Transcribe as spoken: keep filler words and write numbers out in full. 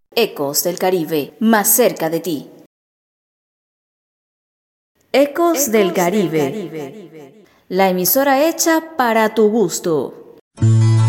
Ecos del Caribe, más cerca de ti. Ecos del Caribe, la emisora hecha para tu gusto.